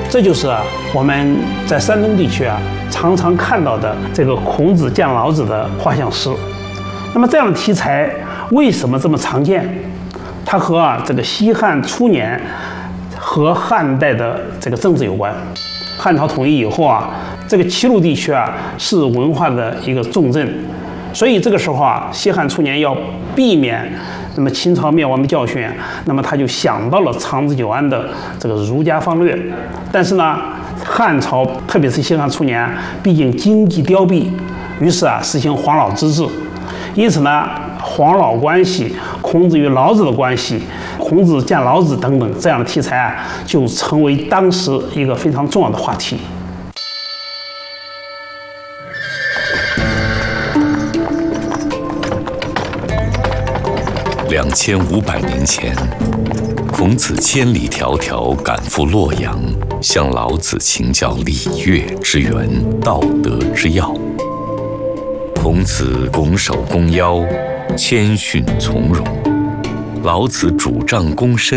这就是我们在山东地区常常看到的这个孔子见老子的画像诗。那么这样的题材为什么这么常见？它和这个西汉初年和汉代的这个政治有关。汉朝统一以后这个齐鲁地区是文化的一个重镇，所以这个时候西汉初年要避免那么秦朝灭亡的教训，那么他就想到了长治久安的这个儒家方略。但是呢，汉朝特别是西汉初年，毕竟经济凋敝，于是实行黄老之治。因此呢，黄老关系、孔子与老子的关系、孔子见老子等等这样的题材就成为当时一个非常重要的话题。 2500年前，孔子千里迢迢赶赴洛阳，向老子请教礼乐之源、道德之要。孔子拱手弓腰，谦逊从容；老子主杖躬身，